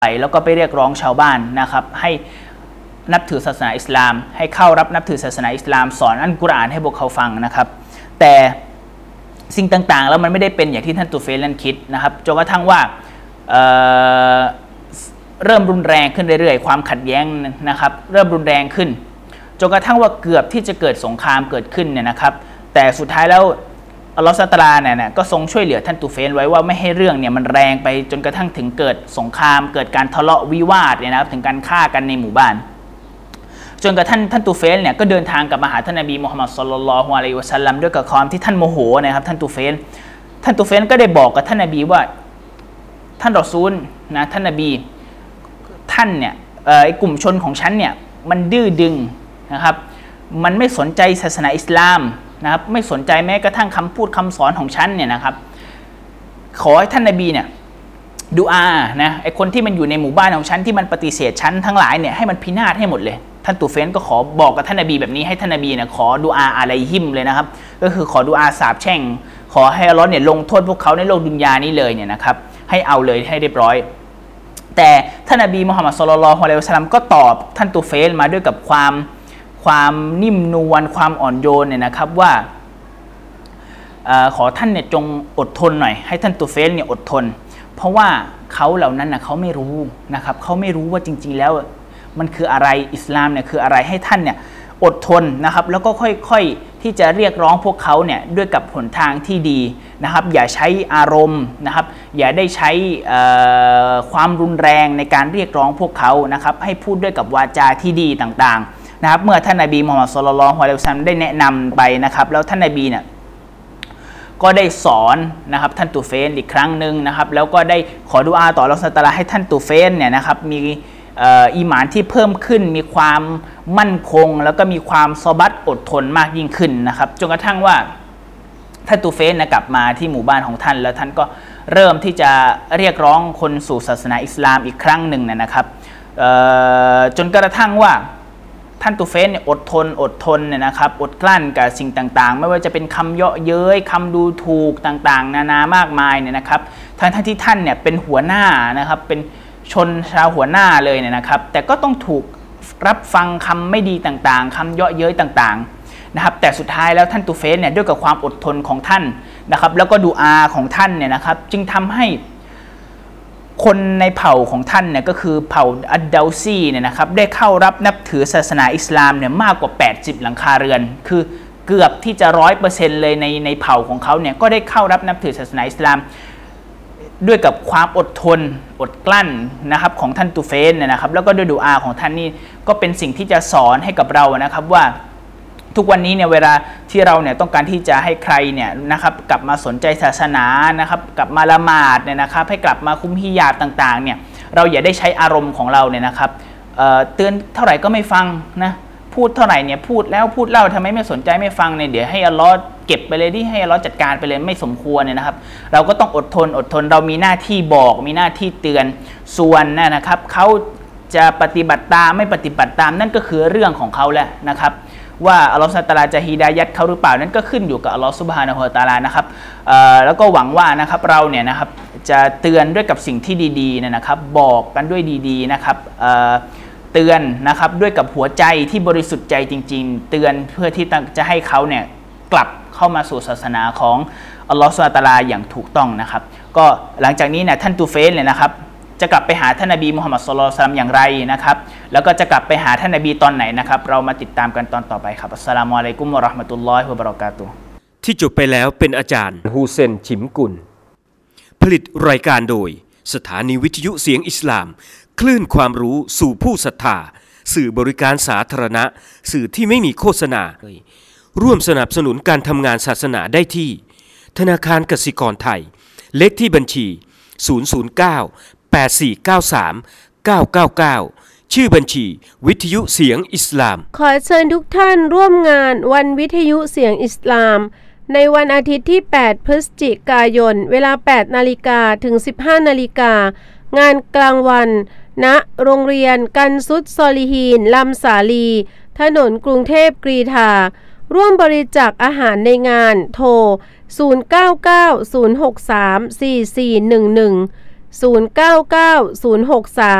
ไปแล้วก็ไปเรียกร้องชาวบ้านนะครับให้นับถือศาสนาอิสลามให้เข้ารับนับถือศาสนาอิสลามสอนอัลกุรอานให้พวกเขาฟังนะครับแต่สิ่งต่างๆแล้วมันไม่ได้เป็นอย่างที่ท่านตูเฟลนั้นคิดนะครับจนกระทั่งว่าเริ่มรุนแรงขึ้นเรื่อยๆความขัดแย้งนะครับเริ่มรุนแรงขึ้นจนกระทั่งว่าเกือบที่จะเกิดสงครามเกิดขึ้นเนี่ยนะครับแต่สุดท้ายแล้วอัลลอฮฺซุบฮานะฮูวะตะอาลาเนี่ยก็ทรงช่วยเหลือท่านตูเฟลไว้ว่าไม่ให้เรื่องเนี่ยมันแรงไปจนกระทั่งถึงเกิดสงครามเกิดการทะเลาะวิวาทเนี่ยนะครับถึงการฆ่ากันในหมู่บ้านจนกระทั่งท่านตูเฟลเนี่ยก็เดินทางกลับมาหาท่านนบีมุฮัมมัดศ็อลลัลลอฮุอะลัยฮิวะซัลลัมด้วยกับความที่ท่านโมโหนะครับท่านตูเฟลก็ได้บอกกับท่านนบีว่าท่านรอซูลนะท่านนบีท่านเนี่ยไอ้กลุ่มชนของฉันเนี่ยมันดื้อดึงนะครับมันไม่สนใจศาสนาอิสลามนะครับไม่สนใจแม้กระทั่งคำพูดคำสอนของฉันเนี่ยนะครับขอให้ท่านนบีเนี่ยดูอานะไอ้คนที่มันอยู่ในหมู่บ้านของฉันที่มันปฏิเสธฉันทั้งหลายเนี่ยให้มันพินาศให้หมดเลยท่านตูเฟลก็ขอบอกกับท่านนบีแบบนี้ให้ท่านนบีเนี่ยขอดูอาอะลัยฮิมเลยนะครับก็คือขอดูอาสาบแช่งขอให้อัลเลาะห์เนี่ยลงโทษพวกเขาในโลกดุนยานี้เลยเนี่ยนะครับให้เอาเลยให้เรียบร้อยแต่ท่านนบีมุฮัมมัดศ็อลลัลลอฮุอะลัยฮิวะซัลลัมก็ตอบท่านตูเฟลมาด้วยกับความนิ่มนวลความอ่อนโยนเนี่ยนะครับว่าขอท่านเนี่ยจงอดทนหน่อยให้ท่านตูเฟลเนี่ยอดทนเพราะว่าเขาเหล่านั้นนะเขาไม่รู้นะครับเขาไม่รู้ว่าจริงๆแล้วมันคืออะไรอิสลามเนี่ยคืออะไรให้ท่านเนี่ยอดทนนะครับแล้วก็ค่อยๆที่จะเรียกร้องพวกเขาเนี่ยด้วยกับหนทางที่ดีนะครับอย่าใช้อารมณ์นะครับอย่าได้ใช้ความรุนแรงในการเรียกร้องพวกเขานะครับให้พูดด้วยกับวาจาที่ดีต่างๆนะครับเมื่อท่านนบีมุฮัมมัดศ็อลลัลลอฮุอะลัยฮิวะซัลลัมได้แนะนำไปนะครับแล้วท่านนบีเนี่ยก็ได้สอนนะครับท่านตูเฟลอีกครั้งหนึ่งนะครับแล้วก็ได้ขอดุอาต่ออัลเลาะห์ซุบฮานะฮูวะตะอาลาให้ท่านตูเฟลเนี่ยนะครับมีอีหม่านที่เพิ่มขึ้นมีความมั่นคงแล้วก็มีความซอบัตอดทนมากยิ่งขึ้นนะครับจนกระทั่งว่าท่านตูเฟลกลับมาที่หมู่บ้านของท่านแล้วท่านก็เริ่มที่จะเรียกร้องคนสู่ศาสนาอิสลามอีกครั้งหนึ่งนะครับจนกระทั่งว่าท่านตูเฟลเนี่ยอดทนเนี่ยนะครับอดกลั้นกับสิ่งต่างๆไม่ว่าจะเป็นคำเยาะเย้ยคำดูถูกต่างๆนานามากมายเนี่ยนะครับทั้งที่ท่านเนี่ยเป็นหัวหน้านะครับเป็นชนชาวหัวหน้าเลยเนี่ยนะครับแต่ก็ต้องถูกรับฟังคำไม่ดีต่างๆคำเยาะเย้ยต่างๆนะครับแต่สุดท้ายแล้วท่านตูเฟลเนี่ยด้วยกับความอดทนของท่านนะครับแล้วก็ดุอาของท่านเนี่ยนะครับจึงทำให้คนในเผ่าของท่านเนี่ยก็คือเผ่าอัดดาวซีเนี่ยนะครับได้เข้ารับนับถือศาสนาอิสลามเนี่ยมากกว่า80หลังคาเรือนคือเกือบที่จะ 100% เลยในเผ่าของเขาเนี่ยก็ได้เข้ารับนับถือศาสนาอิสลามด้วยกับความอดทนอดกลั้นนะครับของท่านตูเฟลเนี่ยนะครับแล้วก็ด้วยดุอาของท่านนี่ก็เป็นสิ่งที่จะสอนให้กับเรานะครับว่าทุกวันนี้เนี่ยเวลาที่เราเนี่ยต้องการที่จะให้ใครเนี่ยนะครับกลับมาสนใจศาสนานะครับกลับมาละหมาดเนี่ยนะครับให้กลับมาคุมฮิญาบต่างๆเนี่ยเราอย่าได้ใช้อารมณ์ของเราเนี่ยนะครับเตือนเท่าไหร่ก็ไม่ฟังนะพูดเท่าไหร่เนี่ยพูดแล้วพูดเล่าทำไมไม่สนใจไม่ฟังเนี่ยเดี๋ยวให้อัลเลาะห์เก็บไปเลยดิให้อัลเลาะห์จัดการไปเลยไม่สมควรเนี่ยนะครับเราก็ต้องอดทนเรามีหน้าที่บอกมีหน้าที่เตือนส่วนนะครับเขาจะปฏิบัติตามไม่ปฏิบัติตามนั่นก็คือเรื่องของเขาแหละนะครับว่าอัลเลาะห์ซุบฮานะฮูวะตะอาลาจะฮิดายัตเขาหรือเปล่านั้นก็ขึ้นอยู่กับอัลเลาะห์ซุบฮานะฮูวะตะอาลานะครับแล้วก็หวังว่านะครับเราเนี่ยนะครับจะเตือนด้วยกับสิ่งที่ดีๆนะครับบอกกันด้วยดีๆนะครับเตือนนะครับด้วยกับหัวใจที่บริสุทธิ์ใจจริงๆเตือนเพื่อที่จะให้เขาเนี่ยกลับเข้ามาสู่ศาสนาของอัลเลาะห์ซุบฮานะฮูวะตะอาลาอย่างถูกต้องนะครับก็หลังจากนี้เนี่ยท่านตูเฟลเนี่ยนะครับจะกลับไปหาท่านนบีมุฮัมมัดศ็อลลัลลอฮุอะลัยฮิวะซัลลัมอย่างไรนะครับแล้วก็จะกลับไปหาท่านนบีตอนไหนนะครับเรามาติดตามกันตอนต่อไปครับอัสสลามุอะลัยกุมวะเราะห์มะตุลลอฮิวะบะเราะกาตุฮ์ที่จบไปแล้วเป็นอาจารย์ฮูเซนฉิมกุลผลิตรายการโดยสถานีวิทยุเสียงอิสลามคลื่นความรู้สู่ผู้ศรัทธาสื่อบริการสาธารณะสื่อที่ไม่มีโฆษณาร่วมสนับสนุนการทำงานศาสนาได้ที่ธนาคารกสิกรไทยเลขที่บัญชี009-8493-999ชื่อบัญชีวิทยุเสียงอิสลามขอเชิญทุกท่านร่วมงานวันวิทยุเสียงอิสลามในวันอาทิตย์ที่8พฤศจิกายนเวลา 8 นาฬิกาถึง 15 นาฬิกางานกลางวันณโรงเรียนกันซุดซอลิฮีนลำสาลีถนนกรุงเทพกรีฑาร่วมบริจาคอาหารในงานโทร0990634411 099063